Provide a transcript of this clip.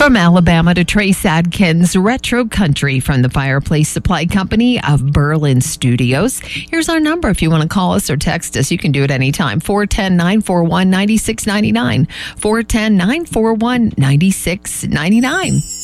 From Alabama to Trace Adkins, Retro Country from the Fireplace Supply Company of Berlin Studios. Here's our number. If you want to call us or text us, you can do it anytime. 410-941-9699. 410-941-9699.